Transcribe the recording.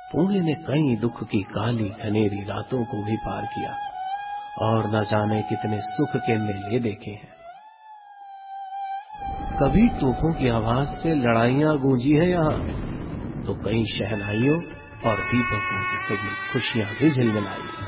पुणे ने कई दुख की काली घनेरी रातों को भी पार किया और न जाने कितने सुख के मेले देखे हैं। कभी तोपों की आवाज से लड़ाइयां गूंजी है यहाँ, तो कई शहनाइयों और दीपकों से सजी खुशियां भी झिलमिलाई।